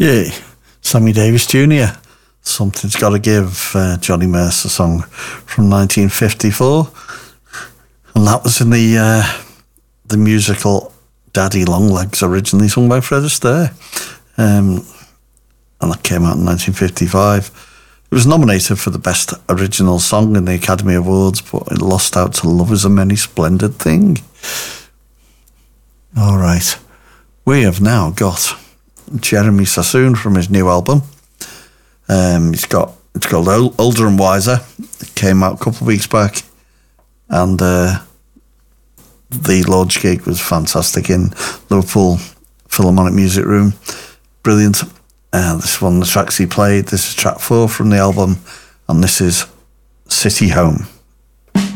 Yeah, Sammy Davis Jr. Something's Got to Give, Johnny Mercer song from 1954. And that was in the musical Daddy Longlegs, originally sung by Fred Astaire. And that came out in 1955. It was nominated for the Best Original Song in the Academy Awards, but it lost out to Love Is a Many Splendid Thing. All right. We have now got Jeremy Sassoon from his new album. It's called Older and Wiser. It came out a couple of weeks back, and the launch gig was fantastic in Liverpool Philharmonic Music Room. Brilliant. This is one of the tracks he played. This is track 4 from the album, and this is City Home.